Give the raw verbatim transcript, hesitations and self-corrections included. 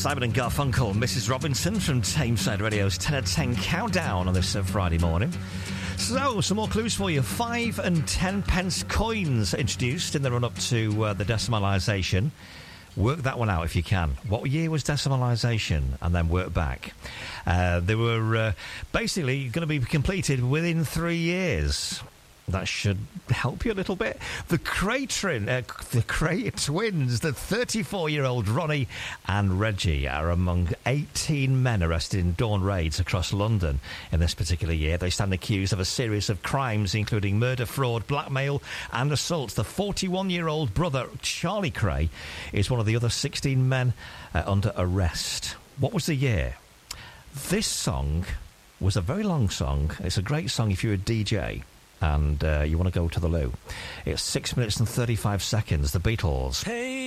Simon and Garfunkel, Missus Robinson from Tameside Radio's ten at ten countdown on this uh, Friday morning. So, some more clues for you. Five and ten pence coins introduced in the run-up to uh, the decimalisation. Work that one out if you can. What year was decimalisation? And then work back. Uh, they were uh, basically going to be completed within three years. That should help you a little bit. The Cray, trin, uh, the Cray twins, the thirty-four-year-old Ronnie and Reggie, are among eighteen men arrested in dawn raids across London in this particular year. They stand accused of a series of crimes, including murder, fraud, blackmail and assault. The forty-one-year-old brother, Charlie Cray, is one of the other sixteen men uh, under arrest. What was the year? This song was a very long song. It's a great song if you're a D J. And uh, you want to go to the loo. It's six minutes and thirty-five seconds. The Beatles. Hey.